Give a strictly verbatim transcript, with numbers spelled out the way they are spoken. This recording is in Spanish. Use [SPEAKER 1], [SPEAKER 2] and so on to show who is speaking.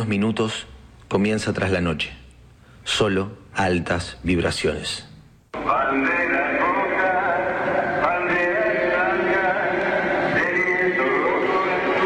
[SPEAKER 1] unos minutos comienza tras la noche, solo altas vibraciones.